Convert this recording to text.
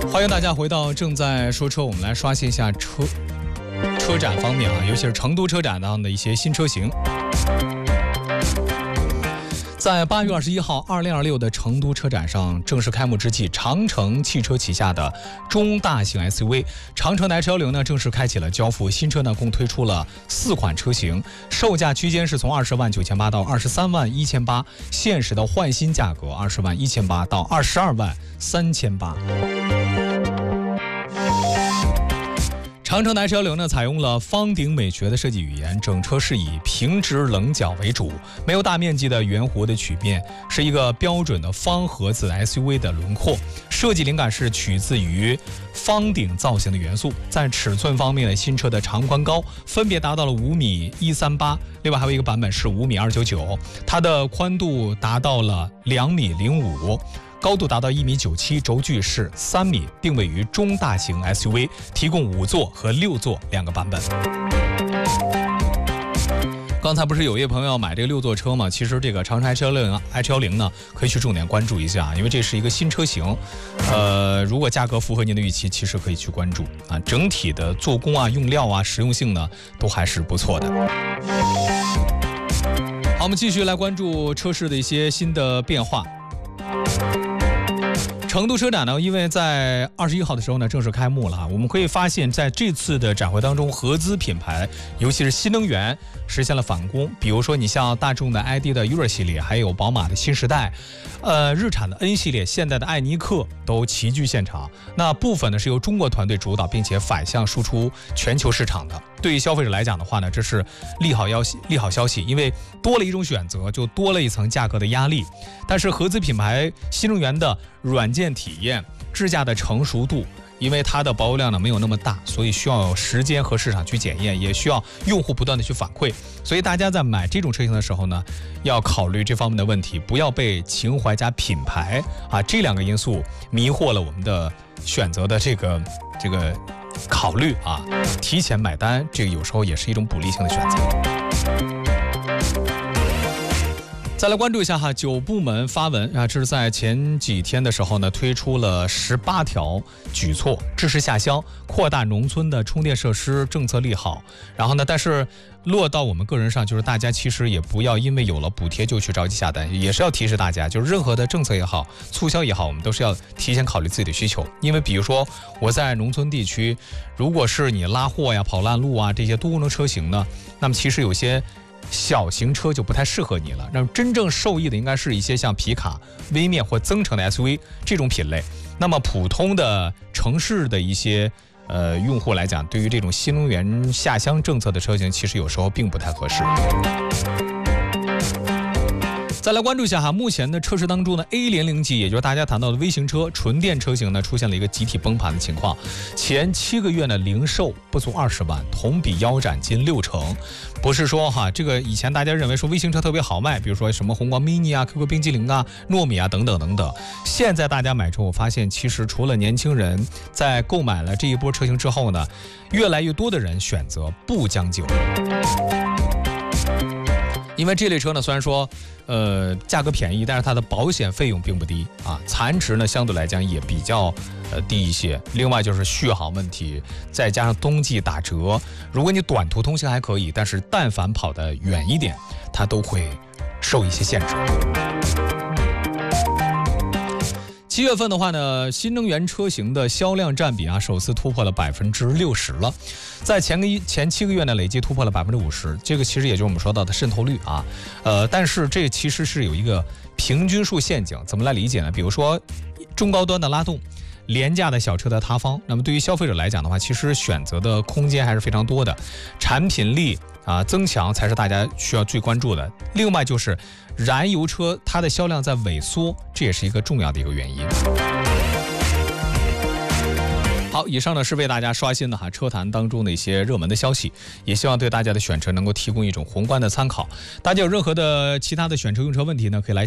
欢迎大家回到正在说车，我们来刷新一下车展方面啊，尤其是成都车展上的一些新车型。在8月21号2026的成都车展上正式开幕之际，长城汽车旗下的中大型 SUV 长城H10呢正式开启了交付。新车呢共推出了4款车型，售价区间是从20万9千8到23万1千8，现实的换新价格20万1千8到22万3千8。长城H10呢采用了方顶美学的设计语言，整车是以平直棱角为主，没有大面积的圆弧的曲面，是一个标准的方盒子 SUV 的轮廓。设计灵感是取自于方顶造型的元素。在尺寸方面呢，新车的长宽高分别达到了5米138，另外还有一个版本是5米299，它的宽度达到了2米05。高度达到1米97，轴距是3米，定位于中大型 SUV， 提供5座和6座2个版本。刚才不是有一位朋友要买这个6座车吗？其实这个长城 H10 呢，可以去重点关注一下，因为这是一个新车型。如果价格符合您的预期，其实可以去关注啊。整体的做工啊、用料啊、实用性呢，都还是不错的。好，我们继续来关注车市的一些新的变化。成都车展呢，因为在21号的时候呢正式开幕了，我们可以发现在这次的展会当中，合资品牌尤其是新能源实现了反攻。比如说你像大众的 ID 的 Euro 系列，还有宝马的新时代，日产的 N 系列，现代的艾尼克都齐聚现场。那部分呢是由中国团队主导，并且反向输出全球市场的。对于消费者来讲的话呢，这是利好消息，因为多了一种选择，就多了一层价格的压力。但是合资品牌新能源的软件体验、智驾的成熟度，因为它的保有量呢没有那么大，所以需要时间和市场去检验，也需要用户不断的去反馈。所以大家在买这种车型的时候呢，要考虑这方面的问题，不要被情怀加品牌啊这2个因素迷惑了我们的选择的这个考虑啊。提前买单，这个有时候也是一种补利性的选择。再来关注一下哈，9部门发文啊，这是在前几天的时候呢，推出了18条举措，支持下乡，扩大农村的充电设施，政策利好。然后呢，但是落到我们个人上，就是大家其实也不要因为有了补贴就去着急下单，也是要提示大家，就是任何的政策也好，促销也好，我们都是要提前考虑自己的需求。因为比如说我在农村地区，如果是你拉货呀、跑烂路啊这些多功能车型呢，那么其实有些小型车就不太适合你了，那么真正受益的应该是一些像皮卡、微面或增程的 SUV 这种品类。那么普通的城市的一些用户来讲，对于这种新能源下乡政策的车型，其实有时候并不太合适。再来关注一下哈，目前的车市当中呢 ，A00 级，也就是大家谈到的微型车、纯电车型呢，出现了一个集体崩盘的情况。前7个月呢，零售不足20万，同比腰斩近60%。不是说哈，这个以前大家认为说微型车特别好卖，比如说什么宏光 mini 啊、QQ 冰激凌啊、糯米啊等等等等。现在大家买车，我发现其实除了年轻人在购买了这一波车型之后呢，越来越多的人选择不将就。因为这类车呢，虽然说价格便宜，但是它的保险费用并不低啊，残值呢相对来讲也比较低一些。另外就是续航问题，再加上冬季打折，如果你短途通行还可以，但是但凡跑得远一点，它都会受一些限制。7月份的话呢，新能源车型的销量占比啊，首次突破了60%了。在前7个月呢，累计突破了50%。这个其实也就是我们说到的渗透率啊。但是这其实是有一个平均数陷阱，怎么来理解呢？比如说中高端的拉动，廉价的小车的塌方。那么对于消费者来讲的话，其实选择的空间还是非常多的，产品力啊增强才是大家需要最关注的。另外就是燃油车它的销量在萎缩，这也是一个重要的一个原因。好，以上呢是为大家刷新的车坛当中的一些热门的消息，也希望对大家的选车能够提供一种宏观的参考。大家有任何的其他的选车用车问题呢，可以来